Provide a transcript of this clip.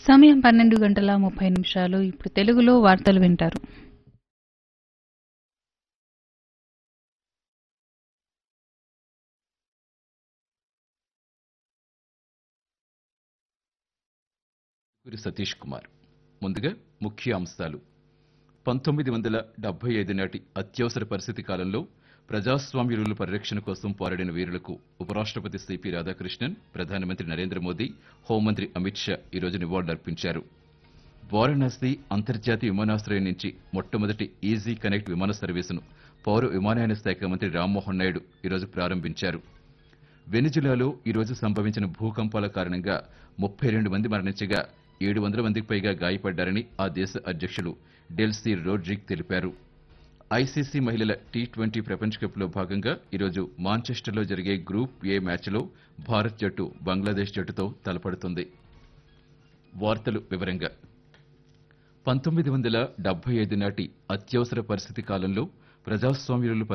సమయం 12:30 ఇప్పుడు తెలుగులో వార్తలు వింటారు. గురి సతీష్ కుమార్. ముందుగా ముఖ్య అంశాలు. 1975 నాటి అత్యవసర పరిస్థితి కాలంలో ప్రజాస్వామ్య విలువల పరిరక్షణ కోసం పోరాడిన వీరులకు ఉపరాష్ట్రపతి సిపి రాధాకృష్ణన్, ప్రధానమంత్రి నరేంద్ర మోదీ, హోంమంత్రి అమిత్ షా ఈరోజు నివాళులర్పించారు. వారణాసి అంతర్జాతీయ విమానాశ్రయం నుంచి మొట్టమొదటి ఈజీ కనెక్ట్ విమాన సర్వీసును పౌర విమానయాన శాఖ మంత్రి రామ్మోహన్ నాయుడు ఈరోజు ప్రారంభించారు. వెనిజులాలో ఈరోజు సంభవించిన భూకంపాల కారణంగా 32 మంది మరణించగా 700 మందికి పైగా గాయపడ్డారని ఆ దేశ అధ్యక్షులు డెల్సీ రోడ్రిగ్ తెలిపారు. ఐసీసీ మహిళల టీ20 ప్రపంచ కప్లో భాగంగా ఈరోజు మాంచెస్టర్లో జరిగే గ్రూప్ ఏ మ్యాచ్లో భారత్ జట్టు బంగ్లాదేశ్ జట్టుతో తలపడుతుంది. వార్తలు వివరంగా. 1975 నాటి అత్యవసర పరిస్థితి కాలంలో ప్రజాస్వామ్య విలువల